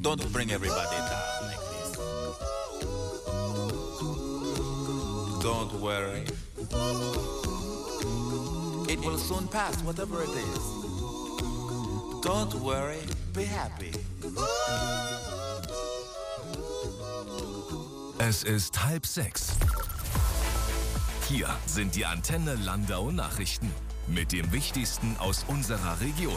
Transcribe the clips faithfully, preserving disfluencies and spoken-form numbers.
Don't bring everybody down like this. Don't worry. It will soon pass, whatever it is. Don't worry, be happy. Es ist halb sechs. Hier sind die Antenne Landau Nachrichten mit dem Wichtigsten aus unserer Region.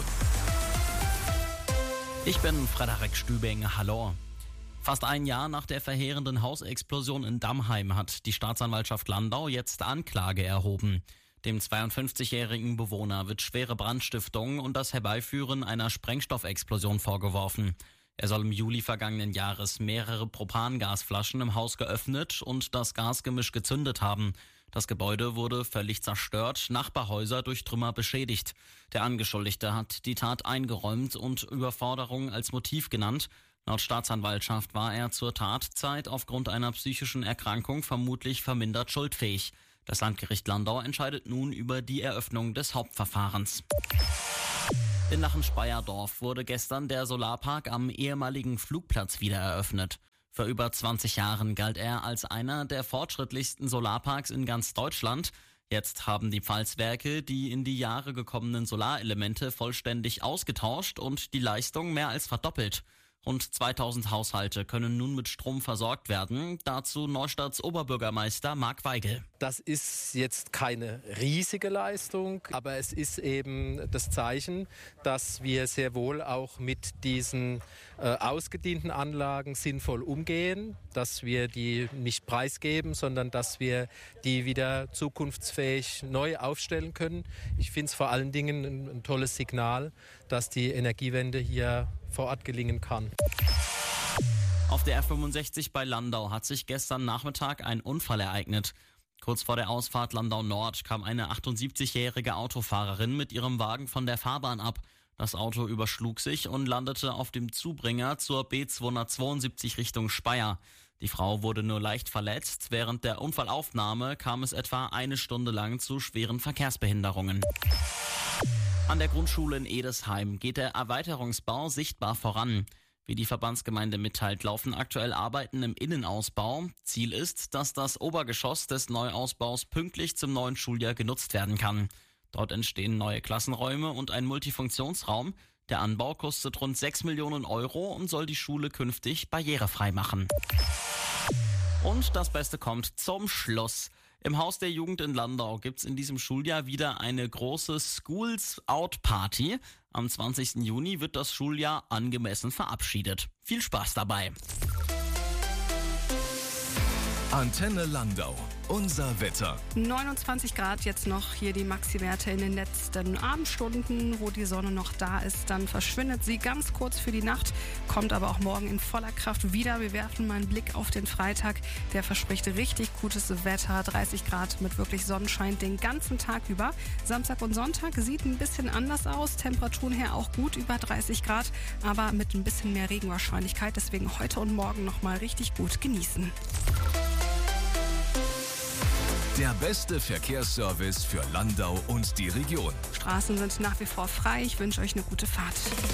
Ich bin Frederik Stübing, hallo. Fast ein Jahr nach der verheerenden Hausexplosion in Dammheim hat die Staatsanwaltschaft Landau jetzt Anklage erhoben. Dem zweiundfünfzigjährigen Bewohner wird schwere Brandstiftung und das Herbeiführen einer Sprengstoffexplosion vorgeworfen. Er soll im Juli vergangenen Jahres mehrere Propangasflaschen im Haus geöffnet und das Gasgemisch gezündet haben. Das Gebäude wurde völlig zerstört, Nachbarhäuser durch Trümmer beschädigt. Der Angeschuldigte hat die Tat eingeräumt und Überforderung als Motiv genannt. Laut Staatsanwaltschaft war er zur Tatzeit aufgrund einer psychischen Erkrankung vermutlich vermindert schuldfähig. Das Landgericht Landau entscheidet nun über die Eröffnung des Hauptverfahrens. In Lachen-Speyerdorf wurde gestern der Solarpark am ehemaligen Flugplatz wieder eröffnet. Vor über zwanzig Jahren galt er als einer der fortschrittlichsten Solarparks in ganz Deutschland. Jetzt haben die Pfalzwerke die in die Jahre gekommenen Solarelemente vollständig ausgetauscht und die Leistung mehr als verdoppelt. Rund zweitausend Haushalte können nun mit Strom versorgt werden. Dazu Neustadts Oberbürgermeister Marc Weigel. Das ist jetzt keine riesige Leistung, aber es ist eben das Zeichen, dass wir sehr wohl auch mit diesen äh, ausgedienten Anlagen sinnvoll umgehen, dass wir die nicht preisgeben, sondern dass wir die wieder zukunftsfähig neu aufstellen können. Ich finde es vor allen Dingen ein, ein tolles Signal, dass die Energiewende hier vor Ort gelingen kann. Auf der R fünfundsechzig bei Landau hat sich gestern Nachmittag ein Unfall ereignet. Kurz vor der Ausfahrt Landau Nord kam eine achtundsiebzigjährige Autofahrerin mit ihrem Wagen von der Fahrbahn ab. Das Auto überschlug sich und landete auf dem Zubringer zur B zweihundertzweiundsiebzig Richtung Speyer. Die Frau wurde nur leicht verletzt. Während der Unfallaufnahme kam es etwa eine Stunde lang zu schweren Verkehrsbehinderungen. An der Grundschule in Edesheim geht der Erweiterungsbau sichtbar voran. Wie die Verbandsgemeinde mitteilt, laufen aktuell Arbeiten im Innenausbau. Ziel ist, dass das Obergeschoss des Neuausbaus pünktlich zum neuen Schuljahr genutzt werden kann. Dort entstehen neue Klassenräume und ein Multifunktionsraum. Der Anbau kostet rund sechs Millionen Euro und soll die Schule künftig barrierefrei machen. Und das Beste kommt zum Schluss. Im Haus der Jugend in Landau gibt's in diesem Schuljahr wieder eine große Schools Out Party. Am zwanzigsten Juni wird das Schuljahr angemessen verabschiedet. Viel Spaß dabei. Antenne Landau. Unser Wetter. neunundzwanzig Grad jetzt noch hier die Maxi-Werte in den letzten Abendstunden, wo die Sonne noch da ist. Dann verschwindet sie ganz kurz für die Nacht, kommt aber auch morgen in voller Kraft wieder. Wir werfen mal einen Blick auf den Freitag. Der verspricht richtig gutes Wetter. dreißig Grad mit wirklich Sonnenschein den ganzen Tag über. Samstag und Sonntag sieht ein bisschen anders aus. Temperaturen her auch gut über dreißig Grad, aber mit ein bisschen mehr Regenwahrscheinlichkeit. Deswegen heute und morgen nochmal richtig gut genießen. Der beste Verkehrsservice für Landau und die Region. Straßen sind nach wie vor frei. Ich wünsche euch eine gute Fahrt.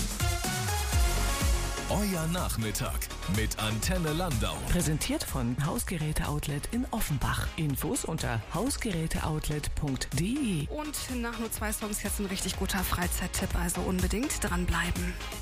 Euer Nachmittag mit Antenne Landau. Präsentiert von Hausgeräte-Outlet in Offenbach. Infos unter hausgeräteoutlet punkt de. Und nach nur zwei Songs jetzt ein richtig guter Freizeittipp, also unbedingt dranbleiben.